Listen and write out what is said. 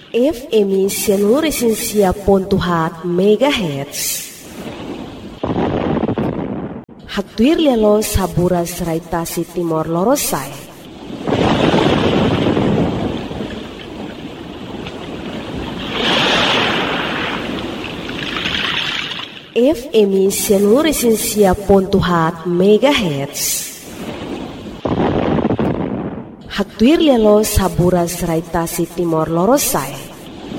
FM 105.4 MHz. Hatuir lelo saburas raitasi Timor Lorosai. FM 105.4 MHz. Hatuir lelo saburas raitasi Timor Lorosai.